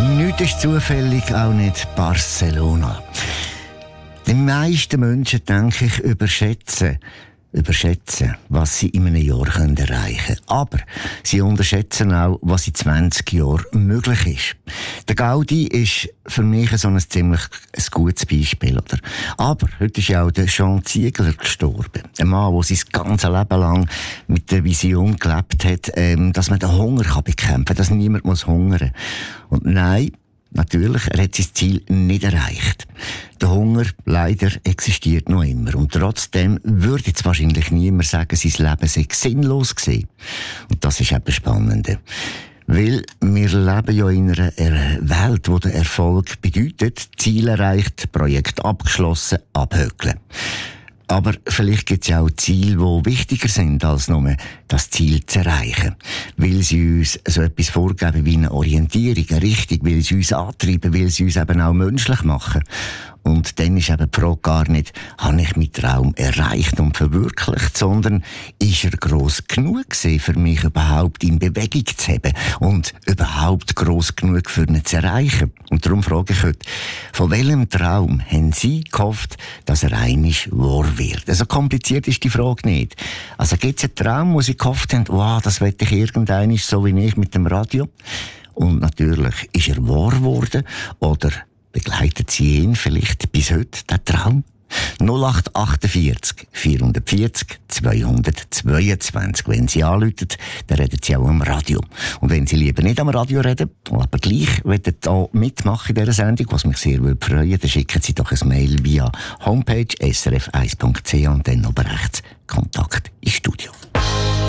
Nichts ist zufällig, auch nicht Barcelona. Die meisten Menschen, denke ich, überschätzen, was sie in einem Jahr erreichen können. Aber sie unterschätzen auch, was in 20 Jahren möglich ist. Der Gaudi ist für mich so ein ziemlich gutes Beispiel, oder? Aber heute ist ja auch der Jean Ziegler gestorben. Ein Mann, der sein ganzes Leben lang mit der Vision gelebt hat, dass man den Hunger bekämpfen kann, dass niemand hungern muss. Und nein, natürlich, er hat sein Ziel nicht erreicht. Der Hunger, leider, existiert noch immer. Und trotzdem würde jetzt wahrscheinlich niemand sagen, sein Leben sei sinnlos gewesen. Und das ist eben spannend. Weil wir leben ja in einer Welt, wo der Erfolg bedeutet, Ziel erreicht, Projekt abgeschlossen, abhökeln. Aber vielleicht gibt es ja auch Ziele, die wichtiger sind, als nur das Ziel zu erreichen. Weil sie uns so etwas vorgeben wie eine Orientierung, eine Richtung, weil sie uns antreiben, weil sie uns eben auch menschlich machen. Und dann ist eben die Frage gar nicht, habe ich meinen Traum erreicht und verwirklicht, sondern ist er gross genug gewesen, für mich überhaupt in Bewegung zu haben und überhaupt gross genug für ihn zu erreichen. Und darum frage ich heute, von welchem Traum haben Sie gehofft, dass er einmal wahr wird? Also kompliziert ist die Frage nicht. Also gibt es einen Traum, wo Sie gehofft haben, wow, das will ich irgendeinmal so wie ich mit dem Radio? Und natürlich, ist er wahr geworden oder begleitet Sie ihn vielleicht bis heute, der Traum? 0848 440 222. Wenn Sie anrufen, dann reden Sie auch am Radio. Und wenn Sie lieber nicht am Radio reden, aber gleich wollen hier mitmachen in dieser Sendung, was mich sehr freuen würde, dann schicken Sie doch ein Mail via homepage srf1.ch und dann oben rechts Kontakt ins Studio.